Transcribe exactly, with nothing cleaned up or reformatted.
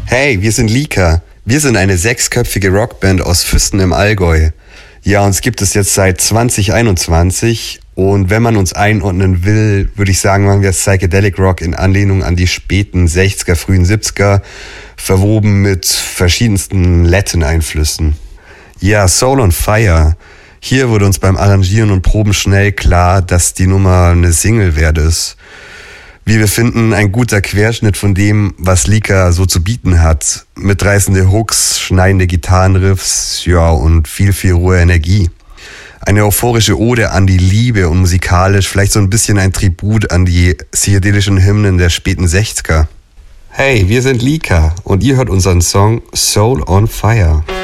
Hey, wir sind Lika. Wir sind eine sechsköpfige Rockband aus Füssen im Allgäu. Ja, uns gibt es jetzt seit zwanzig einundzwanzig und wenn man uns einordnen will, würde ich sagen, machen wir Psychedelic Rock in Anlehnung an die späten sechziger, frühen siebziger, verwoben mit verschiedensten Latin-Einflüssen. Ja, Soul on Fire. Hier wurde uns beim Arrangieren und Proben schnell klar, dass die Nummer eine Single wert ist. Wie wir finden, ein guter Querschnitt von dem, was Lika so zu bieten hat. Mitreißende Hooks, schneidende Gitarrenriffs, ja, und viel, viel rohe Energie. Eine euphorische Ode an die Liebe und musikalisch vielleicht so ein bisschen ein Tribut an die psychedelischen Hymnen der späten sechziger. Hey, wir sind Lika und ihr hört unseren Song Soul on Fire.